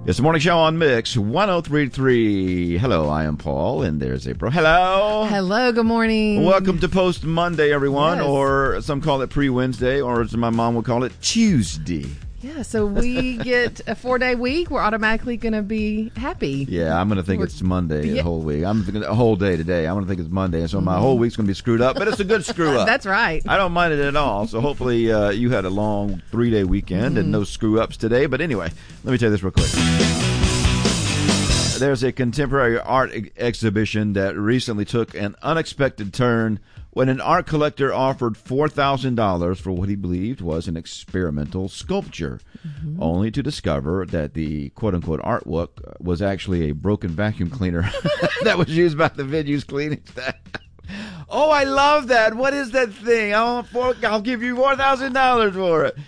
It's the morning show on Mix 103.3. Hello, I am Paul, and there's April. Hello. Hello, good morning. Welcome to Post Monday, everyone, Yes. or some call it Pre-Wednesday, or as my mom would call it, Tuesday. Yeah, so we get a 4-day week. We're automatically going to be happy. Yeah, I'm going to think it's Monday the whole week. I'm thinking a whole day today. I'm going to think it's Monday, and so my whole week's going to be screwed up, but it's a good screw up. That's right. I don't mind it at all. So hopefully you had a long 3-day weekend and no screw-ups today. But anyway, let me tell you this real quick. There's a contemporary art exhibition that recently took an unexpected turn when an art collector offered $4,000 for what he believed was an experimental sculpture, only to discover that the quote-unquote artwork was actually a broken vacuum cleaner that was used by the venue's cleaning staff. Oh, I love that. What is that thing? I'll give you $4,000 for it.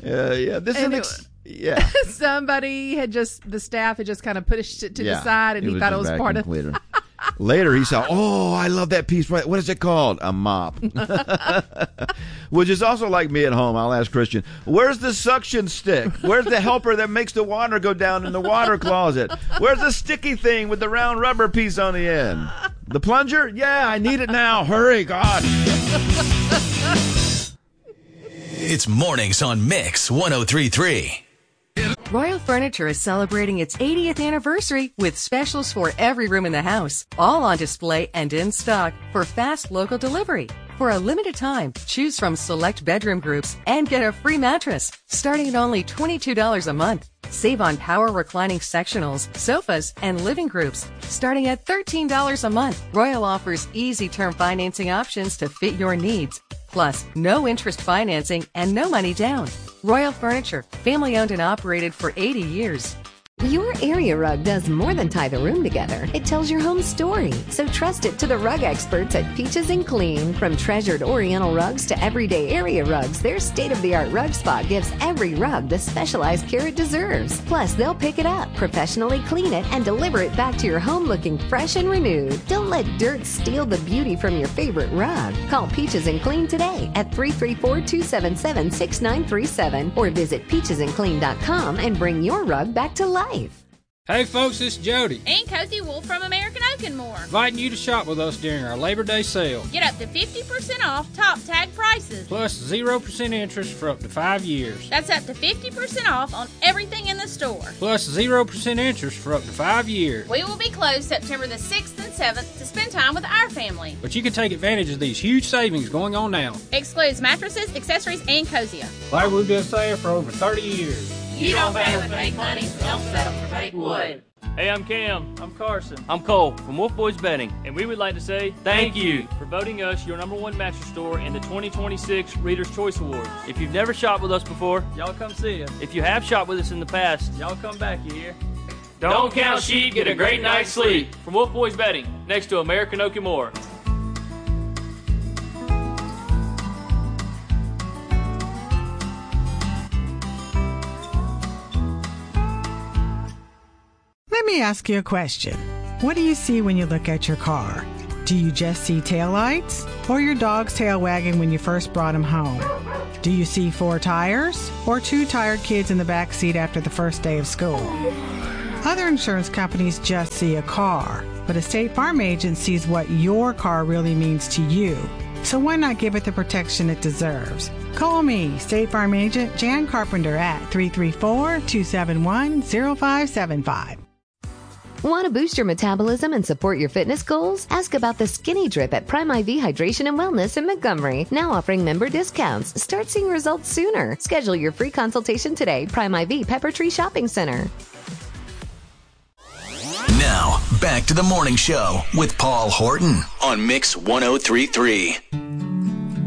Yeah. Somebody the staff had just kind of pushed it to the side, and he thought it was part of it. Later, he saw, I love that piece. What is it called? A mop. Which is also like me at home. I'll ask Christian, where's the suction stick? Where's the helper that makes the water go down in the water closet? Where's the sticky thing with the round rubber piece on the end? The plunger? Yeah, I need it now. Hurry, God. It's mornings on Mix 103.3. Royal Furniture is celebrating its 80th anniversary with specials for every room in the house, all on display and in stock for fast local delivery. For a limited time, choose from select bedroom groups and get a free mattress, starting at only $22 a month. Save on power reclining sectionals, sofas, and living groups, starting at $13 a month. Royal offers easy term financing options to fit your needs. Plus, no interest financing and no money down. Royal Furniture, family owned and operated for 80 years. Your area rug does more than tie the room together. It tells your home story. So trust it to the rug experts at Peaches and Clean. From treasured Oriental rugs to everyday area rugs, their state-of-the-art rug spot gives every rug the specialized care it deserves. Plus, they'll pick it up, professionally clean it, and deliver it back to your home looking fresh and renewed. Don't let dirt steal the beauty from your favorite rug. Call Peaches and Clean today at 334-277-6937 or visit peachesandclean.com and bring your rug back to life. Hey folks, it's Jody. And Cozy Wolf from American Oak and More. Inviting you to shop with us during our Labor Day sale. Get up to 50% off top tag prices. Plus 0% interest for up to 5 years. That's up to 50% off on everything in the store. Plus 0% interest for up to 5 years. We will be closed September the 6th and 7th to spend time with our family. But you can take advantage of these huge savings going on now. Excludes mattresses, accessories, and Cosia. Like we've been saying for over 30 years. You don't pay with fake money, don't settle for fake wood. Hey, I'm Cam. I'm Carson. I'm Cole from Wolf Boys Bedding. And we would like to say thank you for voting us your #1 mattress store in the 2026 Reader's Choice Awards. If you've never shopped with us before, y'all come see us. If you have shopped with us in the past, y'all come back, you hear? Don't count sheep, get a great night's sleep. From Wolf Boys Bedding, next to American Oak and More. Let me ask you a question. What do you see when you look at your car? Do you just see taillights or your dog's tail wagging when you first brought him home? Do you see 4 tires or 2 tired kids in the back seat after the first day of school? Other insurance companies just see a car, but a State Farm agent sees what your car really means to you. So why not give it the protection it deserves? Call me, State Farm agent Jan Carpenter at 334-271-0575. Want to boost your metabolism and support your fitness goals? Ask about the Skinny Drip at Prime IV Hydration and Wellness in Montgomery. Now offering member discounts. Start seeing results sooner. Schedule your free consultation today. Prime IV Pepper Tree Shopping Center. Now, back to the morning show with Paul Horton on Mix 103.3.